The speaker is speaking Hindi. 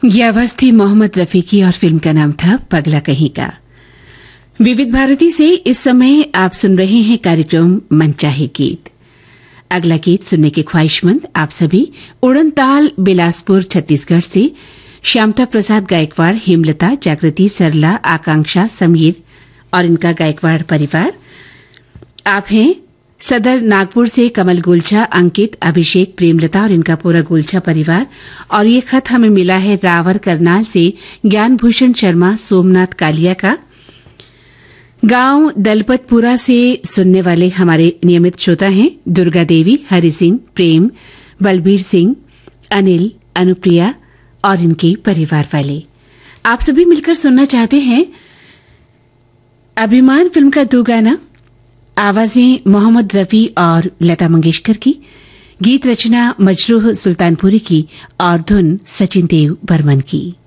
ये आवाज थी मोहम्मद रफी की और फिल्म का नाम था पगला कहीं का। विविध भारती से इस समय आप सुन रहे हैं कार्यक्रम मनचाहे गीत। अगला गीत सुनने के ख्वाहिशमंद आप सभी उड़नताल बिलासपुर छत्तीसगढ़ से श्यामता प्रसाद गायकवाड़, हेमलता, जागृति, सरला, आकांक्षा, समीर और इनका गायकवाड़ परिवार। आप हैं सदर नागपुर से कमल गोलछा, अंकित, अभिषेक, प्रेमलता और इनका पूरा गोलछा परिवार। और ये खत हमें मिला है रावर करनाल से ज्ञान भूषण शर्मा, सोमनाथ कालिया का। गांव दलपतपुरा से सुनने वाले हमारे नियमित श्रोता हैं दुर्गा देवी, हरि सिंह, प्रेम, बलबीर सिंह, अनिल, अनुप्रिया और इनके परिवार वाले। आप सभी मिलकर सुनना चाहते हैं अभिमान फिल्म का 2 गाना। आवाजें मोहम्मद रफी और लता मंगेशकर की, गीत रचना मजरूह सुल्तानपुरी की और धुन सचिन देव बर्मन की।